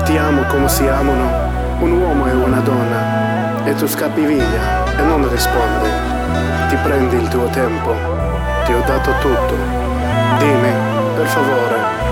Ti amo come si amano un uomo e una donna, e tu scappi via e non rispondi. Ti prendi il tuo tempo, ti ho dato tutto. Dimmi, per favore,